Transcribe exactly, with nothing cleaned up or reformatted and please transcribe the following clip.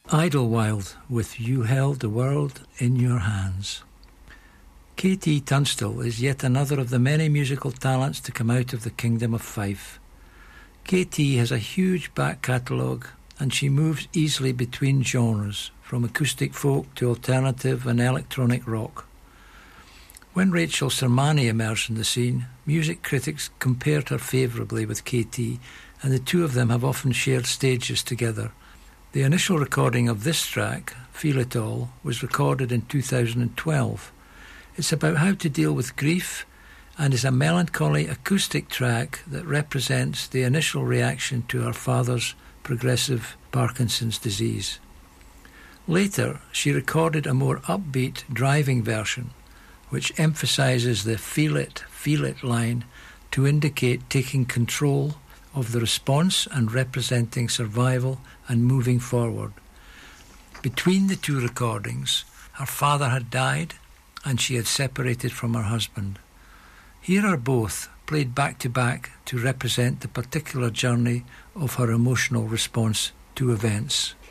Idlewild with You Held the World in Your Hands. K T Tunstall is yet another of the many musical talents to come out of the Kingdom of Fife. K T has a huge back catalogue and she moves easily between genres, from acoustic folk to alternative and electronic rock. When Rachel Sermani emerged in the scene, music critics compared her favourably with K T, and the two of them have often shared stages together. The initial recording of this track, Feel It All, was recorded in two thousand twelve. It's about how to deal with grief and is a melancholy acoustic track that represents the initial reaction to her father's progressive Parkinson's disease. Later, she recorded a more upbeat driving version, which emphasises the feel it, feel it line to indicate taking control of the response and representing survival and moving forward. Between the two recordings, her father had died and she had separated from her husband. Here are both, played back to back to represent the particular journey of her emotional response to events.